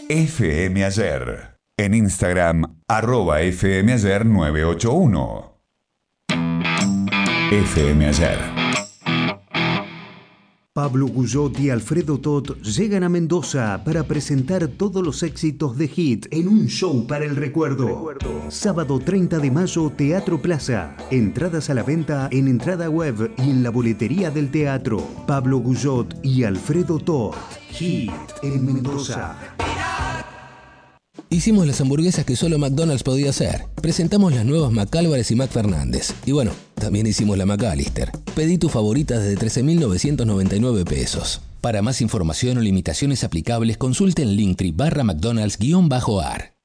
FM Ayer. En Instagram, @FMAyer981. FM Ayer. Pablo Guyot y Alfredo Tot llegan a Mendoza para presentar todos los éxitos de Hit en un show para el recuerdo. Sábado 30 de mayo, Teatro Plaza. Entradas a la venta en entrada web y en la boletería del teatro. Pablo Guyot y Alfredo Tot. Hit en Mendoza. Hicimos las hamburguesas que solo McDonald's podía hacer. Presentamos las nuevas McAlvarez y McFernández. Y bueno, también hicimos la McAllister. Pedí tu favorita desde 13.999 pesos. Para más información o limitaciones aplicables, consulte en Linktree /McDonald's-AR.